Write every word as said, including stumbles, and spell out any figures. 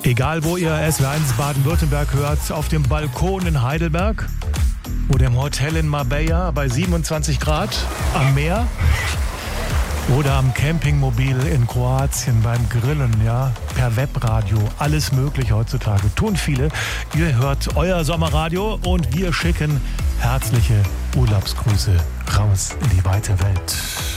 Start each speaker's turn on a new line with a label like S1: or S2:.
S1: Egal, wo ihr S W eins Baden-Württemberg hört, auf dem Balkon in Heidelberg oder im Hotel in Marbella bei siebenundzwanzig Grad am Meer oder am Campingmobil in Kroatien beim Grillen, ja, per Webradio, alles möglich heutzutage, tun viele. Ihr hört euer Sommerradio und wir schicken herzliche Urlaubsgrüße raus in die weite Welt.